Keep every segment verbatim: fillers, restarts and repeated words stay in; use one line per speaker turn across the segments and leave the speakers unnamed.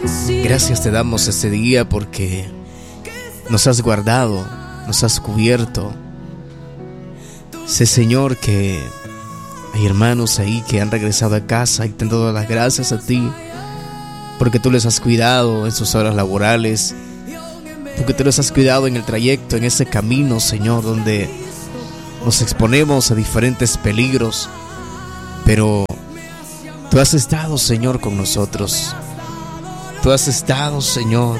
Gracias te damos este día porque nos has guardado, nos has cubierto. Sé, Señor, que hay hermanos ahí que han regresado a casa y te han dado las gracias a ti porque tú les has cuidado en sus horas laborales, porque tú les has cuidado en el trayecto, en ese camino, Señor, donde nos exponemos a diferentes peligros, pero tú has estado, Señor, con nosotros. Tú has estado, Señor,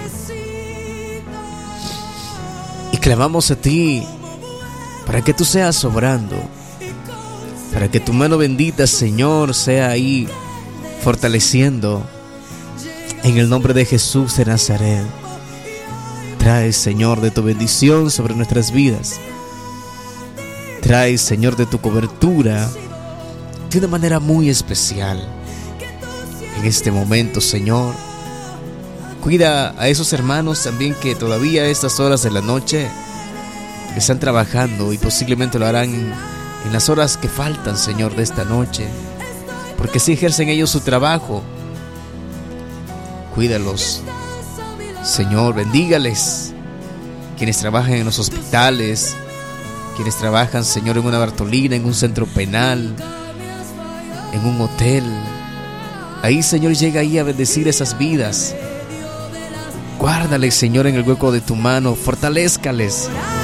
y clamamos a ti para que tú seas obrando, para que tu mano bendita, Señor, sea ahí fortaleciendo. En el nombre de Jesús de Nazaret, trae, Señor, de tu bendición sobre nuestras vidas. Trae, Señor, de tu cobertura de una manera muy especial. En este momento, Señor, cuida a esos hermanos también que todavía a estas horas de la noche están trabajando y posiblemente lo harán en, en las horas que faltan, Señor, de esta noche, porque si ejercen ellos su trabajo. Cuídalos, Señor, bendígales. Quienes trabajan en los hospitales, quienes trabajan, Señor, en una Bartolina, en un centro penal, en un hotel. Ahí, Señor, llega ahí a bendecir esas vidas. Guárdales, Señor, en el hueco de tu mano. Fortalézcales.